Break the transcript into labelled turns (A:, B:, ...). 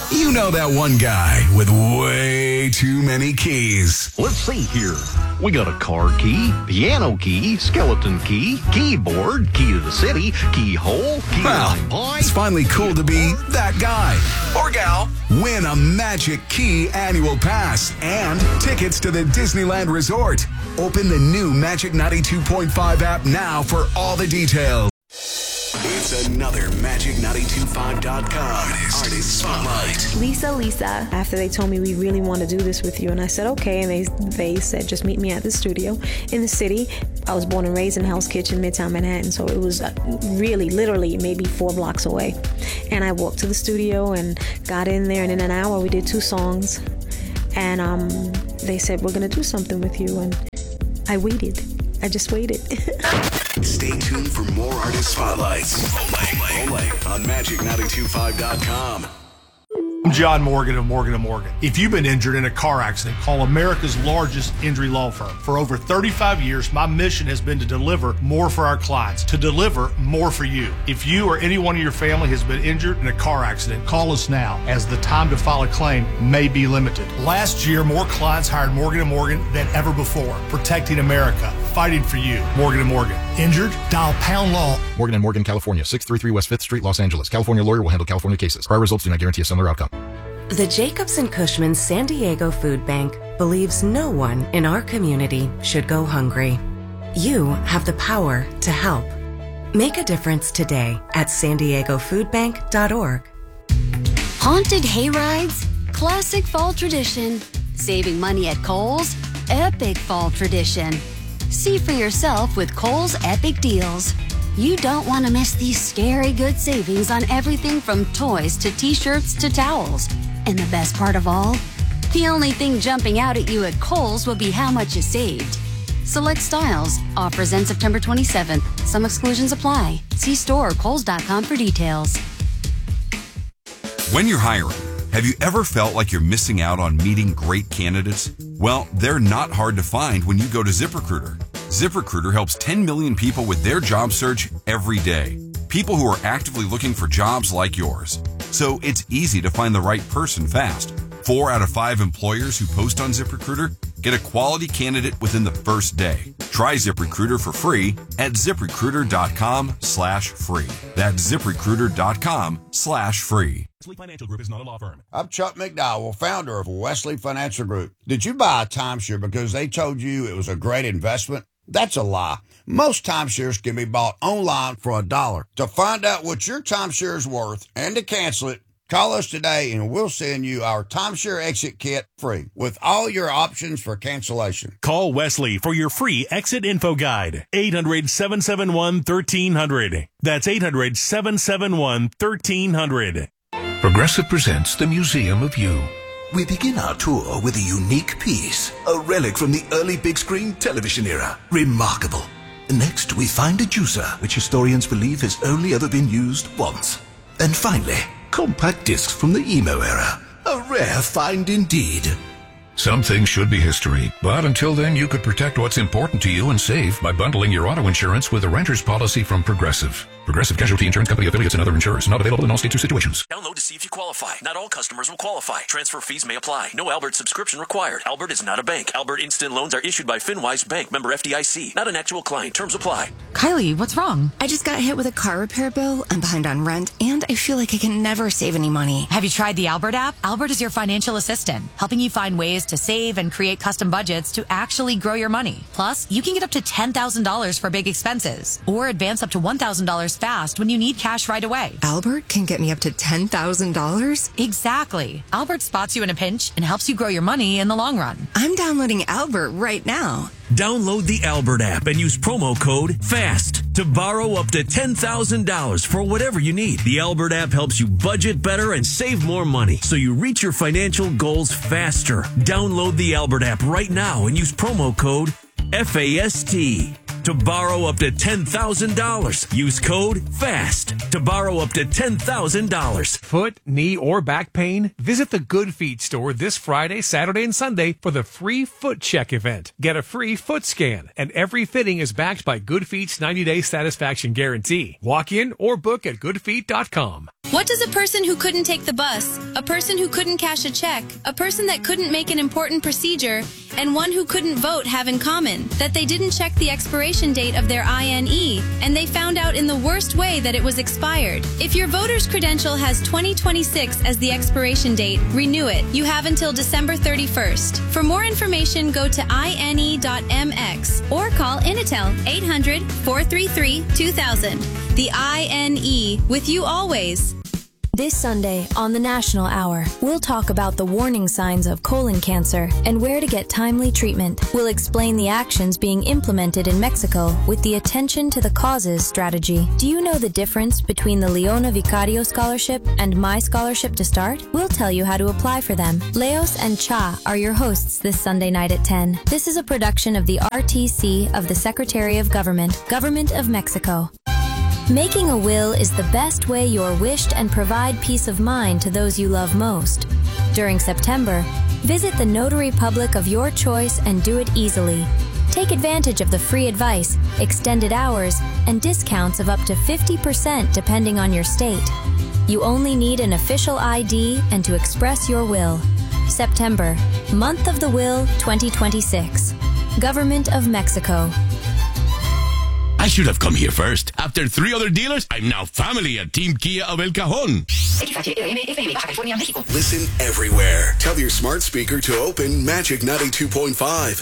A: You know that one guy with way too many keys.
B: Let's see here. We got a car key, piano key, skeleton key, keyboard, key to the city, keyhole, key
A: Well,
B: to my pie.
A: it's finally cool to be that guy or gal. Win a Magic Key annual pass and tickets to the Disneyland Resort. Open the new Magic 92.5 app now for all the details. It's another Magic925.com Artist Spotlight.
C: Lisa, after they told me we really want to do this with you, and I said okay, and they said just meet me at the studio in the city. I was born and raised in Hell's Kitchen, Midtown Manhattan, so it was really, literally maybe 4 blocks away. And I walked to the studio and got in there, and in an hour we did 2 songs, and they said we're gonna do something with you, and I waited. I just waited.
A: Stay tuned for more Artist Spotlights. Only on Magic925.com.
D: I'm John Morgan of Morgan & Morgan. If you've been injured in a car accident, call America's largest injury law firm. For over 35 years, my mission has been to deliver more for our clients, to deliver more for you. If you or anyone in your family has been injured in a car accident, call us now, as the time to file a claim may be limited. Last year, more clients hired Morgan & Morgan than ever before, protecting America, fighting for you. Morgan & Morgan. Injured? Dial pound law.
E: Morgan & Morgan, California, 633 West 5th Street, Los Angeles. California lawyer will handle California cases. Prior results do not guarantee a similar outcome.
F: The Jacobs & Cushman San Diego Food Bank believes no one in our community should go hungry. You have the power to help. Make a difference today at SanDiegoFoodBank.org.
G: Haunted hayrides, classic fall tradition. Saving money at Kohl's, epic fall tradition. See for yourself with Kohl's Epic Deals. You don't want to miss these scary good savings on everything from toys to t-shirts to towels. And the best part of all? The only thing jumping out at you at Kohl's will be how much you saved. Select styles. Offers end September 27th. Some exclusions apply. See store or Kohls.com for details.
H: When you're hiring, have you ever felt like you're missing out on meeting great candidates? Well, they're not hard to find when you go to ZipRecruiter. ZipRecruiter helps 10 million people with their job search every day. People who are actively looking for jobs like yours. So it's easy to find the right person fast. 4 out of 5 employers who post on ZipRecruiter get a quality candidate within the first day. Try ZipRecruiter for free at ZipRecruiter.com/free. That's ZipRecruiter.com/free.
I: Wesley Financial Group is not a law firm.
J: I'm Chuck McDowell, founder of Wesley Financial Group. Did you buy a timeshare because they told you it was a great investment? That's a lie. Most timeshares can be bought online for $1. To find out what your timeshare is worth and to cancel it, call us today and we'll send you our timeshare exit kit free with all your options for cancellation.
I: Call Wesley for your free exit info guide. 800-771-1300. That's 800-771-1300.
K: Progressive presents the Museum of You. We begin our tour with a unique piece, a relic from the early big screen television era. Remarkable. Next, we find a juicer, which historians believe has only ever been used once. And finally, compact discs from the emo era. A rare find indeed.
L: Some things should be history, but until then you could protect what's important to you and save by bundling your auto insurance with a renter's policy from Progressive. Progressive Casualty Insurance Company affiliates and other insurers. Not available in all states or situations.
M: Download to see if you qualify. Not all customers will qualify. Transfer fees may apply. No Albert subscription required. Albert is not a bank. Albert Instant Loans are issued by FinWise Bank, member FDIC. Not an actual client. Terms apply.
N: Kylie, what's wrong? I just got hit with a car repair bill. I'm behind on rent, and I feel like I can never save any money.
O: Have you tried the Albert app? Albert is your financial assistant, helping you find ways to save and create custom budgets to actually grow your money. Plus, you can get up to $10,000 for big expenses, or advance up to $1,000 fast when you need cash right away.
N: Albert can get me up to $10,000?
O: Exactly. Albert spots you in a pinch and helps you grow your money in the long run.
N: I'm downloading Albert right now.
M: Download the Albert app and use promo code FAST to borrow up to $10,000 for whatever you need. The Albert app helps you budget better and save more money so you reach your financial goals faster. Download the Albert app right now and use promo code FAST to borrow up to $10,000. Use code FAST to borrow up to $10,000.
P: Foot, knee, or back pain? Visit the Good Feet store this Friday, Saturday, and Sunday for the free foot check event. Get a free foot scan, and every fitting is backed by Good Feet's 90-day satisfaction guarantee. Walk in or book at goodfeet.com.
Q: What does a person who couldn't take the bus, a person who couldn't cash a check, a person that couldn't make an important procedure, and one who couldn't vote have in common? That they didn't check the expiration date of their INE, and they found out in the worst way that it was expired. If your voter's credential has 2026 as the expiration date, renew it. You have until December 31st. For more information, go to INE.mx or call Inatel 800-433-2000. The INE, with you always.
R: This Sunday on the National Hour, we'll talk about the warning signs of colon cancer and where to get timely treatment. We'll explain the actions being implemented in Mexico with the attention to the causes strategy. Do you know the difference between the Leona Vicario Scholarship and My Scholarship to Start? We'll tell you how to apply for them. Leos and Cha are your hosts this Sunday night at 10. This is a production of the RTC of the Secretary of Government, Government of Mexico. Making a will is the best way you're wished and provide peace of mind to those you love most. During September, visit the notary public of your choice and do it easily. Take advantage of the free advice, extended hours, and discounts of up to 50% depending on your state. You only need an official ID and to express your will. September, Month of the Will 2026. Government of Mexico.
S: I should have come here first. After 3 other dealers, I'm now family at Team Kia of El Cajon.
A: Listen everywhere. Tell your smart speaker to open Magic 92.5.